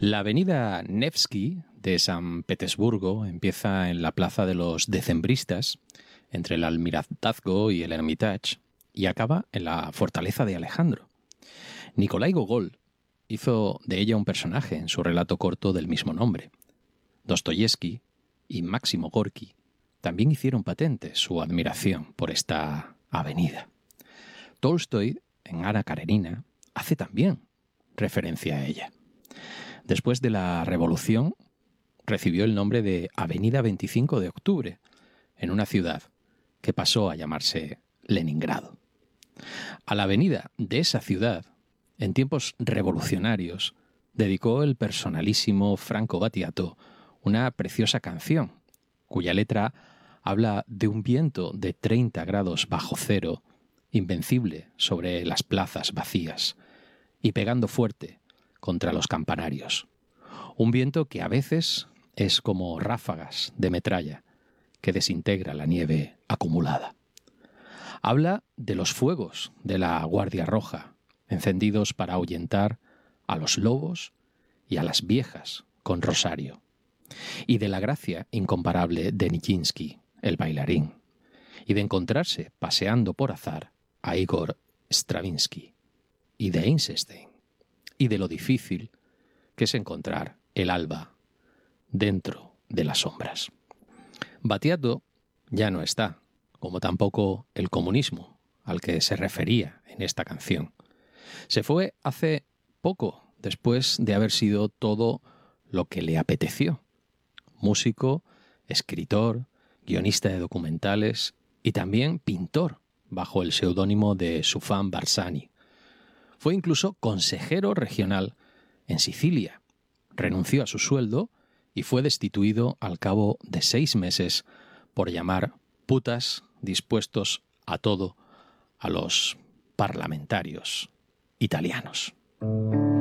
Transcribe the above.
La avenida Nevsky de San Petersburgo empieza en la plaza de los decembristas, entre el Almirantazgo y el Hermitage, y acaba en la fortaleza de Alejandro. Nikolai Gogol hizo de ella un personaje en su relato corto del mismo nombre. Dostoyevsky y Máximo Gorki también hicieron patente su admiración por esta avenida. Tolstoy, en Ana Karenina, hace también referencia a ella. Después de la Revolución, recibió el nombre de Avenida 25 de Octubre, en una ciudad que pasó a llamarse Leningrado. A la avenida de esa ciudad, en tiempos revolucionarios, dedicó el personalísimo Franco Battiato una preciosa canción, cuya letra habla de un viento de 30 grados bajo cero, invencible sobre las plazas vacías y pegando fuerte contra los campanarios. Un viento que a veces es como ráfagas de metralla que desintegra la nieve acumulada. Habla de los fuegos de la Guardia Roja, encendidos para ahuyentar a los lobos y a las viejas con rosario, y de la gracia incomparable de Nijinsky, el bailarín, y de encontrarse paseando por azar a Igor Stravinsky, y de Eisenstein, y de lo difícil que es encontrar el alba dentro de las sombras. Battiato ya no está, como tampoco el comunismo al que se refería en esta canción. Se fue hace poco, después de haber sido todo lo que le apeteció. Músico, escritor, guionista de documentales y también pintor, bajo el seudónimo de Sufjan Barsani. Fue incluso consejero regional en Sicilia. Renunció a su sueldo y fue destituido al cabo de 6 meses por llamar putas dispuestos a todo a los parlamentarios italianos.